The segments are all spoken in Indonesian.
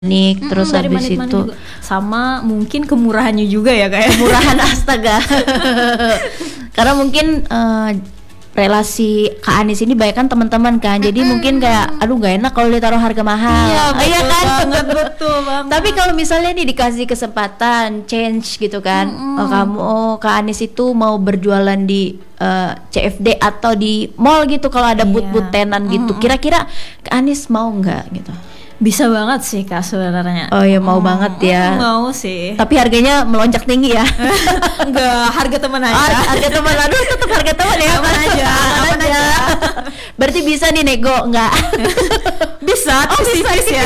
Nik, terus Dari habis manik-manik itu juga. Sama mungkin kemurahannya juga ya kayak. murahan astaga. Karena mungkin relasi Kak Anis ini banyak kan teman-teman kan, jadi mungkin kayak aduh gak enak kalau ditaruh harga mahal. Iya, betul kan? banget, betul banget. Tapi kalau misalnya nih dikasih kesempatan change gitu kan, kamu Kak Anis itu mau berjualan di CFD atau di mall gitu, kalau ada Iya. booth-booth tenan gitu, kira-kira Kak Anis mau nggak gitu? Bisa banget sih Kak sebenarnya. Oh ya mau banget ya. Mau sih. Tapi harganya melonjak tinggi ya. Enggak, harga teman aja. Harga teman, aduh tetap harga teman ya. Aman aja, aman aja. Berarti bisa nih nego enggak? Bisa, tipis-tipis ya.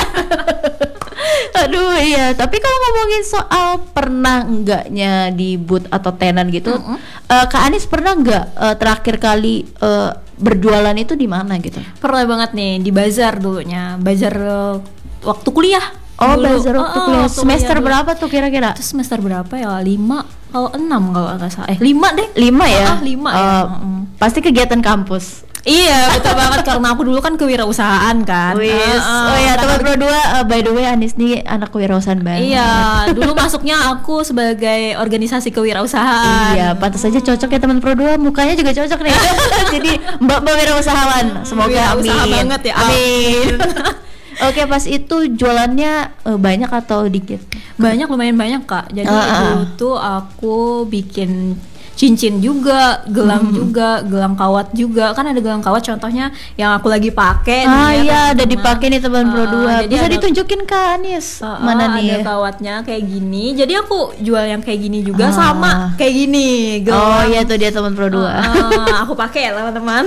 Aduh iya, tapi kalau ngomongin soal pernah enggaknya di booth atau tenan gitu, Kak Anis pernah enggak terakhir kali berjualan itu di mana gitu? Pernah banget nih di bazar dulunya. Bazar waktu kuliah. Oh, Dulu. bazar waktu kuliah. Waktu Semester kuliah dulu. berapa tuh kira-kira? Itu semester berapa ya? 5 kalau 6 kalau nggak salah. 5 deh. 5 ya? 5 ya. Pasti kegiatan kampus. Iya, betul banget karena aku dulu kan kewirausahaan kan. Wis. Oh ya, teman Pro 2 by the way Anis nih anak kewirausahaan banget. Iya, dulu masuknya aku sebagai organisasi kewirausahaan. Iya, pantas saja cocok ya teman Pro 2, mukanya juga cocok nih. Jadi mbak-mbak wirausahaan. Semoga Wirausaha amin. banget ya, Amin. Oke, pas itu jualannya banyak atau dikit? Banyak, lumayan banyak Kak. Jadi dulu tuh aku bikin cincin juga, gelang juga, gelang kawat juga. Kan ada gelang kawat contohnya yang aku lagi pakai nih ya, Iya, ada teman-teman. dipakai nih teman Pro 2. Jadi Bisa ada- ditunjukin Kak Anis. Mana nih? Ada kawatnya kayak gini. Jadi aku jual yang kayak gini juga sama kayak gini. Oh iya tuh dia teman Pro 2. Aku pakai ya teman-teman.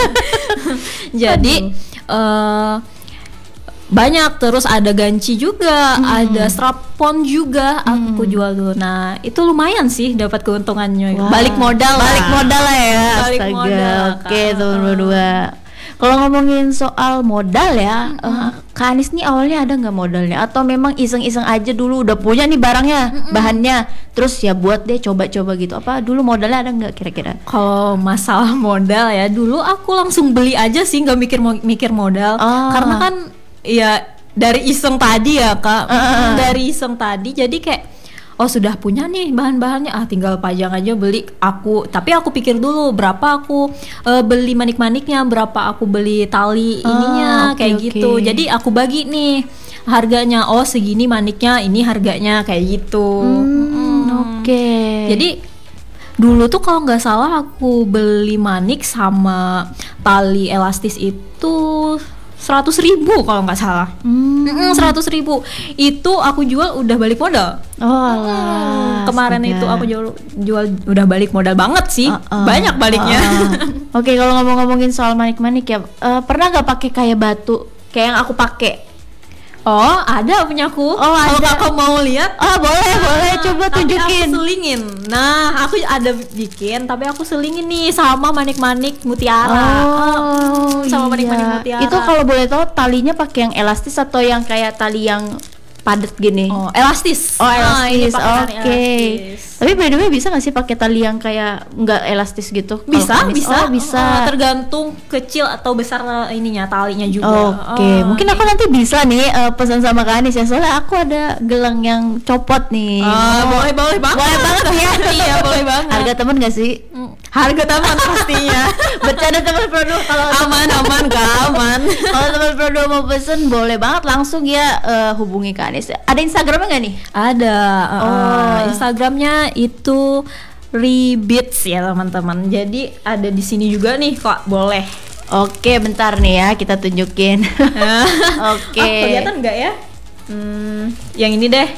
Jadi banyak, terus ada ganci juga, ada strap-on juga aku jual dulu. Nah itu lumayan sih dapat keuntungannya. Wah. Balik modal lah ya. Balik Astaga. modal, Oke, Kak. teman Pro 2. Kalau ngomongin soal modal ya, Kak Anis nih awalnya ada nggak modalnya? Atau memang iseng-iseng aja dulu udah punya nih barangnya, bahannya, terus ya buat deh coba-coba gitu? Apa dulu modalnya ada nggak kira-kira? Kalau masalah modal ya, dulu aku langsung beli aja sih, nggak mikir modal. Karena kan ya dari iseng tadi ya Kak, dari iseng tadi jadi kayak oh sudah punya nih bahan-bahannya, tinggal pajang aja beli. Tapi aku pikir dulu berapa aku beli manik-maniknya, berapa aku beli tali ininya, oke, kayak oke. gitu. Jadi aku bagi nih harganya, oh segini maniknya, ini harganya, kayak gitu. Oke. Jadi dulu tuh kalau nggak salah aku beli manik sama tali elastis itu 100.000 kalau nggak salah. 100.000 itu aku jual udah balik modal. Oh alah, Kemarin astaga. itu aku jual udah balik modal banget sih. Banyak baliknya. Oke, kalau ngomongin soal manik-manik ya, pernah nggak pakai kayak batu kayak yang aku pakai? Oh, ada punyaku. Oh, Kalau ada. kakak mau lihat, Boleh coba tapi tunjukin. aku selingin. Nah, aku ada bikin, tapi aku selingin nih sama manik-manik mutiara. Sama manik-manik mutiara. Itu kalau boleh tahu talinya pakai yang elastis atau yang kayak tali yang padat gini? Oh, elastis. Oh, ini elastis. pakai tali Oke. elastis. Tapi by the way bisa nggak sih pakai tali yang kayak nggak elastis gitu? Kalau Bisa, Kak Anis? bisa. Oh, bisa. Tergantung kecil atau besar ininya, talinya juga. Oke, mungkin aku nanti bisa nih pesan sama Kak Anis ya. Soalnya aku ada gelang yang copot nih. boleh banget. Boleh banget ya. Iya, boleh banget. Harga temen gak sih? Harga teman pastinya. Bercanda teman produk. Kalau aman Kak, aman. kalau teman produk mau pesen boleh banget langsung ya hubungi Kak Anis. Ada Instagramnya nggak nih? Ada. Instagramnya itu Rebits ya teman-teman. Jadi ada di sini juga nih kok, boleh. Oke, bentar nih ya kita tunjukin. Oke. Kelihatan nggak ya? Yang ini deh.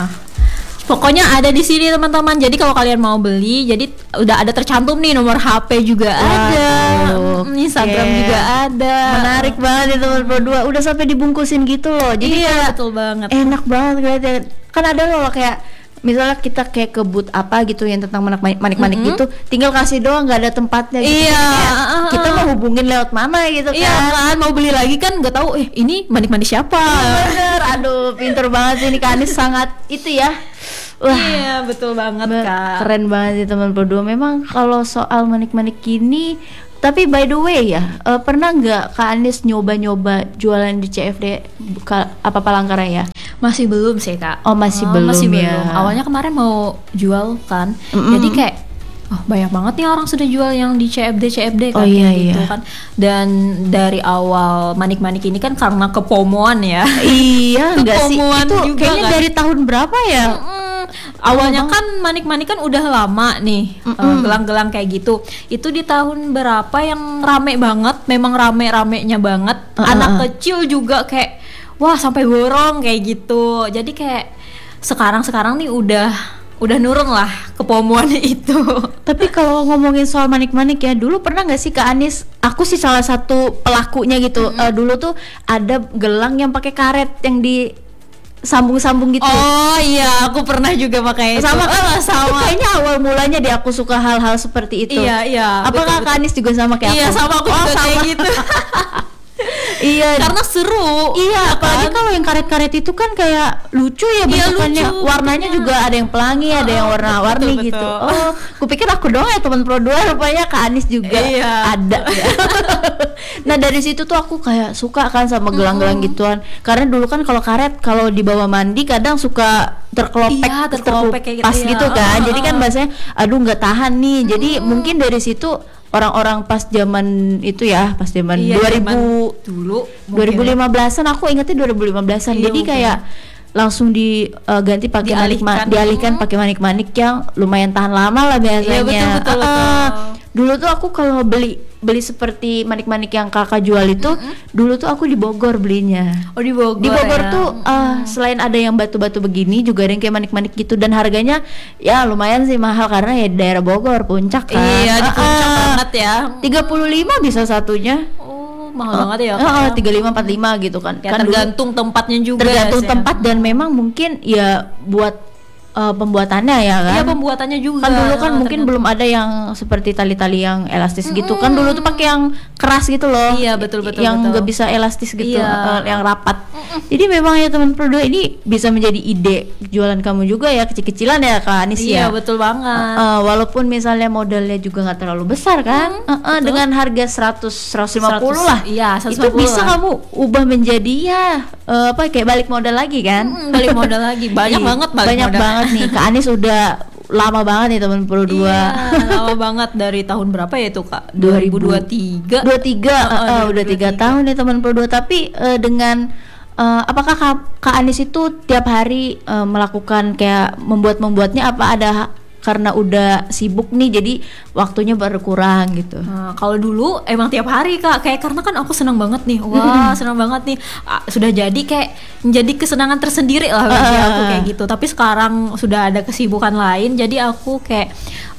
Pokoknya ada di sini teman-teman. Jadi kalau kalian mau beli, jadi udah ada tercantum nih nomor HP juga ada. Instagram oke. juga ada. Menarik banget itu teman produk. Udah sampai dibungkusin gitu loh. Jadi Iya, kayak betul banget. enak banget kelihatannya. Kan ada loh kayak misalnya kita kayak ke booth apa gitu yang tentang manik-manik gitu, tinggal kasih doang, nggak ada tempatnya gitu. Iya, Kayak, kita mau hubungin lewat mana gitu kan. Iya kan, mau beli lagi kan nggak tahu ini manik-manik siapa. Bener, aduh pinter banget sih ini Kak Anis, sangat itu ya. Wah, Iya, betul banget Kak. keren banget sih teman berdua. Memang kalau soal manik-manik gini Tapi by the way ya, pernah nggak Kak Anis nyoba-nyoba jualan di CFD apa Palangkaraya? Masih belum sih Kak. Oh masih belum ya. Awalnya kemarin mau jual kan, jadi kayak banyak banget nih orang sudah jual yang di CFD kan, gitu kan. Dan dari awal manik-manik ini kan karena kepomoan ya. Iya enggak sih, itu juga kayaknya kan. Dari tahun berapa ya? Awalnya kan manik-manik kan udah lama nih, gelang-gelang kayak gitu. Itu di tahun berapa yang rame banget, memang rame-ramenya banget. Anak kecil juga kayak wah sampai borong kayak gitu. Jadi kayak sekarang nih udah nurun lah kepomoannya itu. Tapi kalau ngomongin soal manik-manik ya, dulu pernah nggak sih Kak Anis? Aku sih salah satu pelakunya gitu. Dulu tuh ada gelang yang pakai karet yang disambung-sambung gitu. Oh iya, aku pernah juga pakai itu. Sama. Kayaknya awal mulanya aku suka hal-hal seperti itu. Iya. Apakah Kak Anis juga sama kayak aku? Iya, sama aku juga kayak gitu. Iya, karena seru. Iya, apalagi kalau yang karet-karet itu kan kayak lucu ya bentukannya, warnanya juga ada yang pelangi, ada yang warna-warni gitu. Oh, kupikir aku doang ya teman Pro 2, rupanya Kak Anis juga ada ya. Nah dari situ tuh aku kayak suka kan sama gelang-gelang gituan, karena dulu kan kalau karet kalau dibawa mandi kadang suka terkelupas gitu kan. Jadi kan bahasanya aduh nggak tahan nih. Jadi mungkin dari situ orang-orang pas zaman itu ya, pas zaman 2000 dulu 2015-an, aku ingetnya 2015-an. Jadi mungkin. kayak langsung diganti pakai dialihkan pakai manik-manik yang lumayan tahan lama lah biasanya. Iya, betul. Dulu tuh aku kalau beli seperti manik-manik yang kakak jual itu, dulu tuh aku di Bogor belinya. Oh di Bogor. Di Bogor tuh selain ada yang batu-batu begini, juga ada yang kayak manik-manik gitu, dan harganya ya lumayan sih mahal karena ya daerah Bogor, puncak kan. Iya, di puncak banget ya. 35 bisa satunya. Mahal banget ya. 35-45 gitu kan. Ya, kan tergantung tempatnya juga. Tergantung tempat dan memang mungkin ya buat pembuatannya ya kan. Iya, pembuatannya juga. Kan dulu kan mungkin belum ada yang seperti tali-tali yang elastis gitu kan. Dulu tuh pakai yang keras gitu loh. Iya, betul. Yang nggak bisa elastis gitu, yang rapat. Jadi memang ya teman Pro 2 ini bisa menjadi ide jualan kamu juga ya, kecil-kecilan ya Kak Anis ya. Iya, betul banget. Walaupun misalnya modalnya juga nggak terlalu besar kan. Dengan harga 150 lah. Iya, 150. Itu bisa kamu ubah menjadi ya kayak balik modal lagi kan. Balik modal lagi. Banyak banget banget nih. Kak Anis udah lama banget nih teman Pro 2. Iya, lama banget dari tahun berapa ya itu Kak? 2023. Udah 3 tahun nih teman Pro 2. Tapi dengan apakah Kak Anis itu tiap hari melakukan kayak membuatnya, apa ada karena udah sibuk nih jadi waktunya berkurang gitu? Kalau dulu emang tiap hari Kak, kayak karena kan aku senang banget nih, senang banget nih, sudah jadi kayak menjadi kesenangan tersendiri lah bagi aku kayak gitu. Tapi sekarang sudah ada kesibukan lain, jadi aku kayak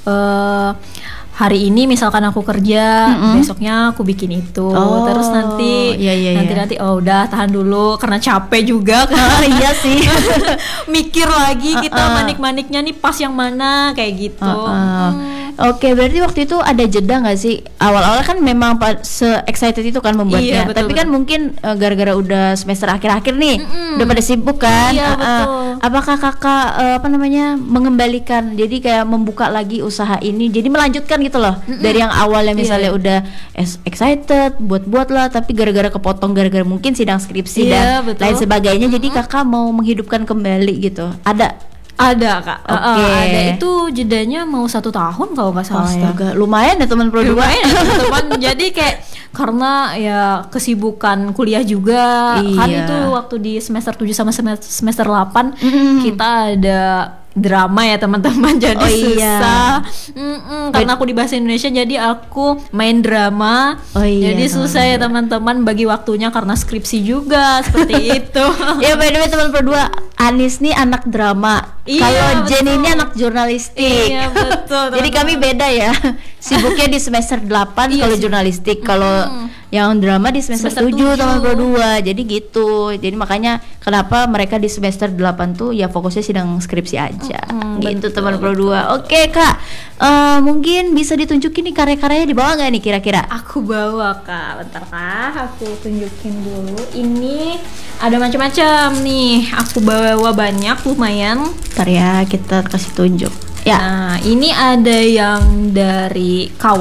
hari ini misalkan aku kerja, besoknya aku bikin itu, terus nanti udah tahan dulu karena capek juga kan. Iya sih. Mikir lagi kita manik-maniknya nih pas yang mana kayak gitu. Oke, berarti waktu itu ada jeda nggak sih? Awal-awal kan memang se-excited itu kan membuatnya. Iya, betul, tapi kan mungkin gara-gara udah semester akhir-akhir nih, udah pada sibuk kan. Iya, betul. Apakah kakak mengembalikan, jadi kayak membuka lagi usaha ini, jadi melanjutkan gitu loh, dari yang awalnya misalnya udah excited buat lah, tapi gara-gara kepotong gara-gara mungkin sidang skripsi dan lain sebagainya, jadi kakak mau menghidupkan kembali gitu. Ada Kak, ada. Itu jedanya mau 1 tahun kalau nggak salah. Astaga, lumayan ya teman Pro 2. Lumayan ya teman. Jadi kayak karena ya kesibukan kuliah juga, kan itu waktu di semester 7 sama semester 8 kita ada drama ya teman-teman, jadi susah. Karena aku di bahasa Indonesia jadi aku main drama, jadi susah ya teman-teman bagi waktunya karena skripsi juga seperti itu. Ya by the way teman Pro 2, Anis nih anak drama, kalau Jenny ini anak jurnalistik. Iya betul. Jadi kami beda ya, sibuknya di semester 8 kalau jurnalistik, kalau yang drama di semester 7 teman Pro 2. Jadi gitu. Jadi makanya kenapa mereka di semester 8 tuh ya fokusnya sidang skripsi aja. Gitu teman Pro 2. Oke Kak, mungkin bisa ditunjukin nih karya-karyanya, dibawa nggak nih kira-kira? Aku bawa Kak, bentar Kak, aku tunjukin dulu. Ini ada macam-macam nih, aku bawa banyak lumayan. Ntar ya kita kasih tunjuk. Ya. Nah ini ada yang dari kawat.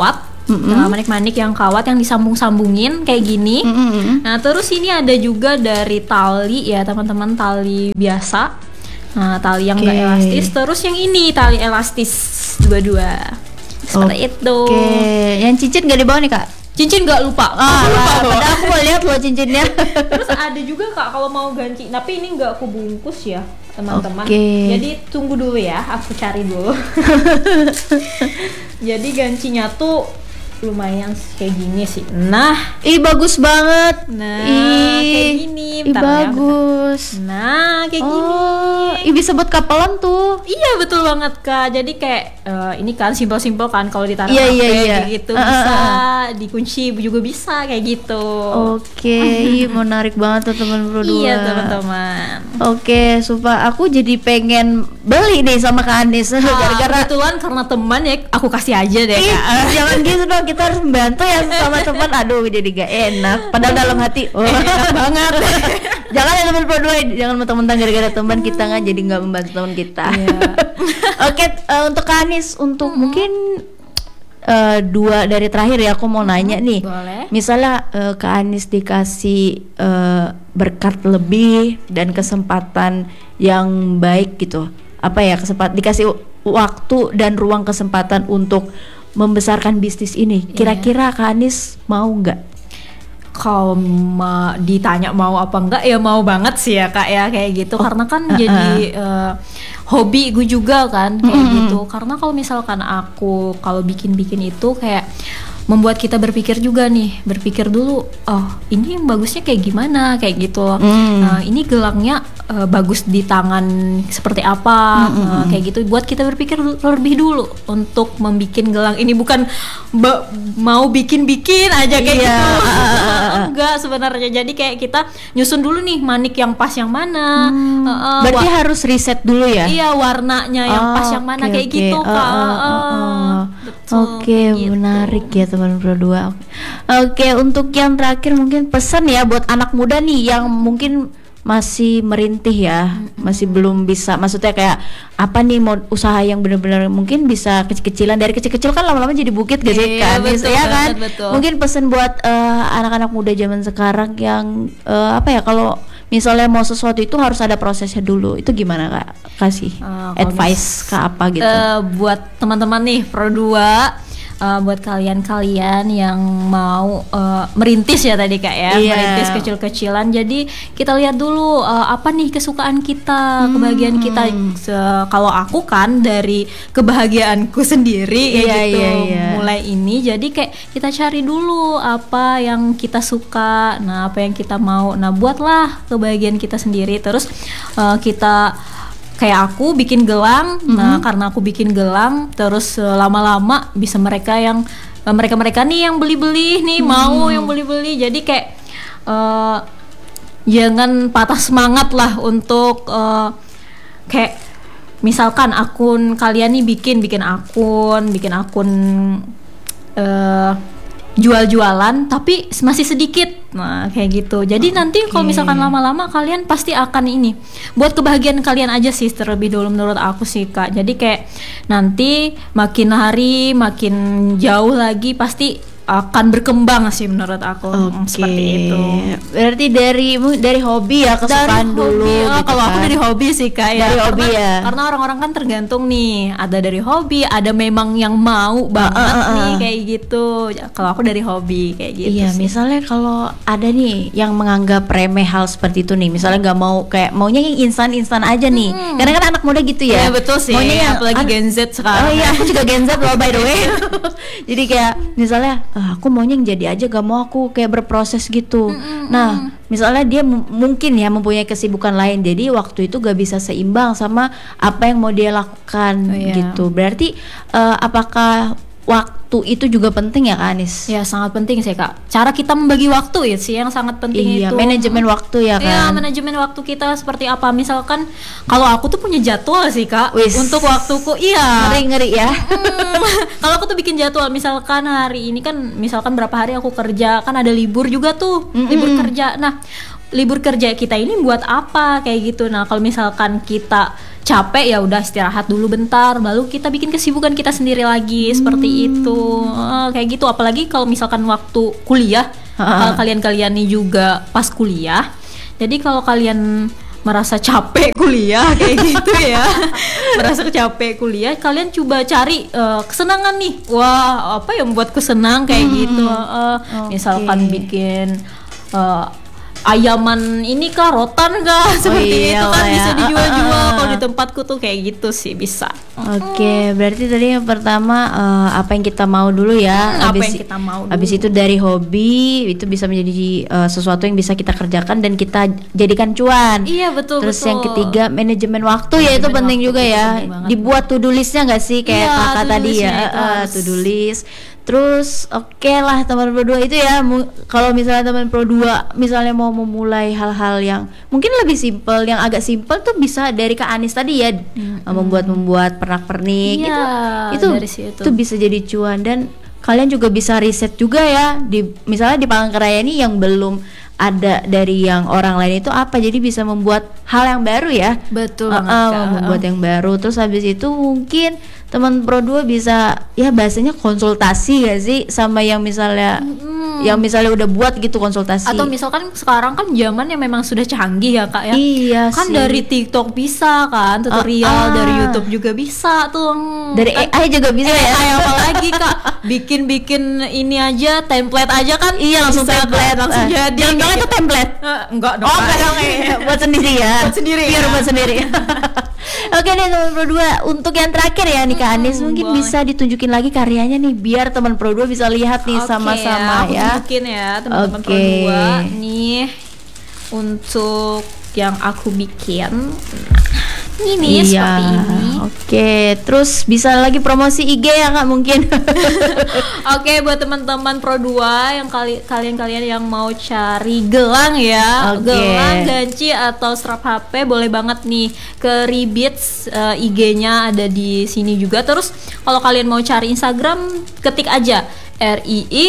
manik-manik yang kawat yang disambung-sambungin kayak gini. Nah terus ini ada juga dari tali ya teman-teman, tali biasa. Nah tali yang gak elastis. Terus yang ini tali elastis dua-dua. Seperti itu. Yang cincin gak dibawa nih kak? Cincin gak lupa. Padahal aku mau lihat loh cincinnya. Terus ada juga kak kalau mau ganti, tapi ini nggak aku bungkus ya teman-teman. Jadi tunggu dulu ya, aku cari dulu. Jadi gancinya tuh lumayan kayak gini sih. Nah, bagus banget. Nah, kayak gini. Bagus. Nah, kayak gini. Bisa buat kapelan tuh. Iya, betul banget Kak. Jadi kayak ini kan simpel-simpel kan kalau ditaruh HP kayak gitu bisa, dikunci juga bisa kayak gitu. Menarik banget tuh teman berdua. Iya, teman-teman. Sumpah aku jadi pengen beli nih sama Kak Anis. Gara-gara kebetulan karena teman ya, aku kasih aja deh Kak. Jangan gitu dong, kita harus membantu ya sama teman. Aduh jadi gak enak. Padahal dalam hati enak banget. Jangan ya teman berdua, jangan mentang-mentang gara-gara teman kita nggak jadi nggak membantu teman kita. Untuk Kak Anis, untuk mungkin dua dari terakhir ya, aku mau nanya nih. Boleh. Misalnya Kak Anis dikasih berkat lebih dan kesempatan yang baik gitu, apa ya, dikasih waktu dan ruang kesempatan untuk membesarkan bisnis ini, kira-kira Kak Anis mau nggak? Kalau ditanya mau apa enggak ya mau banget sih ya Kak ya, kayak gitu. Karena kan jadi hobi gue juga kan kayak gitu. Karena kalau misalkan aku kalau bikin-bikin itu kayak membuat kita berpikir juga nih, berpikir dulu, oh ini yang bagusnya kayak gimana, kayak gitu. Nah ini gelangnya bagus di tangan seperti apa, kayak gitu. Buat kita berpikir lebih dulu untuk membuat gelang ini, bukan mau bikin-bikin aja kayak gitu. Enggak sebenarnya. Jadi kayak kita nyusun dulu nih manik yang pas yang mana. Berarti harus riset dulu ya? Iya, warnanya yang pas yang mana kayak gitu Kak. Gitu. Menarik ya teman berdua. Untuk yang terakhir mungkin pesan ya buat anak muda nih yang mungkin masih merintih ya, masih belum bisa, maksudnya kayak apa nih mau usaha yang benar-benar mungkin bisa kecil-kecilan, dari kecil-kecil kan lama-lama jadi bukit gak sih kan? Ya kan? Mungkin pesan buat anak-anak muda zaman sekarang yang apa ya, kalau misalnya mau sesuatu itu harus ada prosesnya dulu, itu gimana Kak? Kasih advice ke apa gitu? Buat teman-teman nih Pro 2, buat kalian-kalian yang mau merintis ya tadi Kak ya, merintis kecil-kecilan. Jadi kita lihat dulu apa nih kesukaan kita, kebahagiaan kita. Kalau aku kan dari kebahagiaanku sendiri mulai ini. Jadi kayak kita cari dulu apa yang kita suka, nah apa yang kita mau. Nah buatlah kebahagiaan kita sendiri. Terus kita kayak aku bikin gelang. Nah karena aku bikin gelang, terus lama-lama bisa mereka nih yang beli-beli nih, mau yang beli-beli. Jadi kayak jangan patah semangat lah untuk kayak misalkan akun kalian nih bikin akun jual-jualan tapi masih sedikit. Nah kayak gitu. Jadi nanti kalau misalkan lama-lama kalian pasti akan ini buat kebahagiaan kalian aja sih terlebih dulu menurut aku sih Kak. Jadi kayak nanti makin hari makin jauh lagi pasti akan berkembang sih menurut aku. Seperti itu. Berarti dari hobi ya, kesukaan dulu. Gitu kalau aku dari hobi sih Kak ya. Dari hobi ya. Karena orang-orang kan tergantung nih. Ada dari hobi, ada memang yang mau banget nih kayak gitu. Kalau aku dari hobi kayak gitu. Iya, sih. Misalnya kalau ada nih yang menganggap remeh hal seperti itu nih. Misalnya nggak mau, kayak maunya yang instan aja nih. Karena kan anak muda gitu ya. Iya betul sih. Maunya yang apalagi Gen Z sekarang. Oh iya, aku juga Gen Z loh by the way. Jadi kayak misalnya aku maunya yang jadi aja, gak mau aku kayak berproses gitu. Nah misalnya dia mungkin ya mempunyai kesibukan lain, jadi waktu itu gak bisa seimbang sama apa yang mau dia lakukan gitu. Berarti apakah waktu itu juga penting ya Kak Anis? Ya sangat penting sih Kak. Cara kita membagi waktu ya sih yang sangat penting itu. Manajemen waktu ya kan. Iya, manajemen waktu kita seperti apa? Misalkan kalau aku tuh punya jadwal sih Kak. Untuk waktuku. Iya. Ngeri ya. Kalau aku tuh bikin jadwal, misalkan hari ini kan misalkan berapa hari aku kerja, kan ada libur juga tuh. Libur kerja. Nah, libur kerja kita ini buat apa kayak gitu. Nah, kalau misalkan kita capek ya udah istirahat dulu bentar, lalu kita bikin kesibukan kita sendiri lagi seperti itu. Kayak gitu. Apalagi kalau misalkan waktu kuliah, kalian-kalian nih juga pas kuliah. Jadi kalau kalian merasa capek kuliah kayak gitu ya, merasa capek kuliah, kalian coba cari kesenangan nih. Wah, apa yang membuatku senang kayak gitu. Misalkan bikin ayaman ini kah, rotan kah, seperti itu kan bisa dijual-jual. Kalau di tempatku tuh kayak gitu sih bisa. Oke, berarti tadi yang pertama apa yang kita mau dulu ya. Apa yang kita mau dulu. Habis itu dari hobi itu bisa menjadi sesuatu yang bisa kita kerjakan dan kita jadikan cuan. Iya, betul. Terus yang ketiga manajemen waktu ya, itu penting juga ya. Dibuat to do listnya nggak sih kayak kakak tadi ya, to do list. Terus oke lah teman berdua itu ya, kalau misalnya teman berdua misalnya mau memulai hal-hal yang mungkin lebih simpel, yang agak simpel tuh bisa dari Kak Anis tadi ya, membuat pernak-pernik itu bisa jadi cuan. Dan kalian juga bisa riset juga ya, misalnya di Palangkaraya ini yang belum ada dari yang orang lain itu apa, jadi bisa membuat hal yang baru ya. Betul banget, membuat yang baru. Terus habis itu mungkin teman Pro 2 bisa ya bahasanya konsultasi gak sih sama yang misalnya yang misalnya udah buat gitu konsultasi. Atau misalkan sekarang kan zaman yang memang sudah canggih ya Kak ya. Iya kan sih. Dari TikTok bisa kan, tutorial dari YouTube juga bisa tuh. Dari kan, AI juga bisa ya. AI apalagi Kak, bikin ini aja, template aja kan. Iya, langsung bisa, template. Langsung jadi. Jangan itu template. Enggak dong. Oh, enggak dong. Buat sendiri ya. Buat sendiri. Biar buat sendiri. Oke nih teman Pro 2, untuk yang terakhir ya nih Kak Anis, mungkin boleh. bisa ditunjukin lagi karyanya nih biar teman Pro 2 bisa lihat nih sama-sama ya. Tunjukin ya teman-teman Pro 2 nih untuk yang aku bikin. Ini seperti ini. Oke, terus bisa lagi promosi IG ya Kak mungkin. Oke, buat teman-teman Pro 2 yang kalian yang mau cari gelang ya, gelang, ganci atau strap HP, boleh banget nih ke Rebits, IG-nya ada di sini juga. Terus kalau kalian mau cari Instagram, ketik aja RII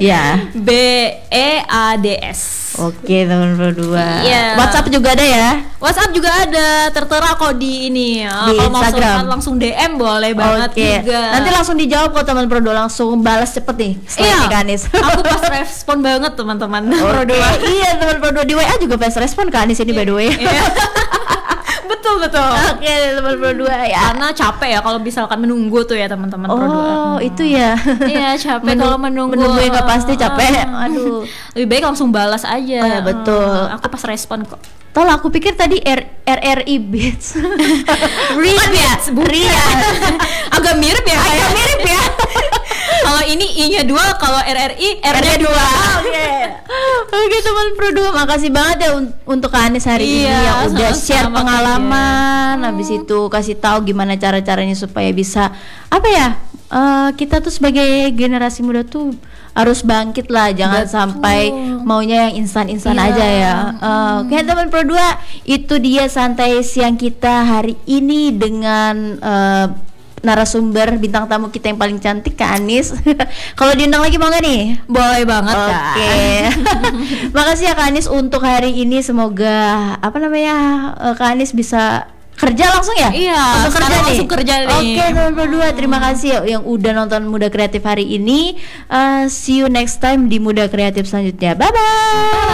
BEADS. Oke teman Pro 2. Yeah. WhatsApp juga ada ya? WhatsApp juga ada, tertera kok di ini. Kalau mau langsung DM boleh banget juga. Nanti langsung dijawab kok teman Pro 2, langsung balas cepet nih. Kanis. Aku pas respon banget teman-teman Pro 2. Iya teman Pro 2 di WA juga pas respon Kanis ini by the way. Betul. Oke teman Pro 2 ya. Karena capek ya kalau misalkan menunggu tuh ya teman-teman Pro 2. Oh itu ya. Iya capek kalau menunggu yang nggak pasti capek. Aduh. Lebih baik langsung balas aja. Oh ya betul. Aku pas respon kok. Tolong, aku pikir tadi RRI Beats. Rebits, bukan. Agak mirip ya. Kalau ini I-nya 2, kalau RRI R-nya 2. Oke teman Pro 2, makasih banget ya untuk Kak Anis hari ini yang udah share pengalaman. Habis itu kasih tahu gimana cara-caranya supaya bisa kita tuh sebagai generasi muda tuh harus bangkit lah, jangan sampai maunya yang instan-instan aja ya. Oke teman Pro 2, itu dia santai siang kita hari ini dengan narasumber bintang tamu kita yang paling cantik Kak Anis. Kalau diundang lagi mau gak nih? Boleh banget Kak. Oke. Makasih ya Kak Anis untuk hari ini, semoga Kak Anis bisa kerja langsung ya? Iya, langsung kerja nih. Oke teman Pro 2, terima kasih yang udah nonton Muda Kreatif hari ini. See you next time di Muda Kreatif selanjutnya. Bye bye.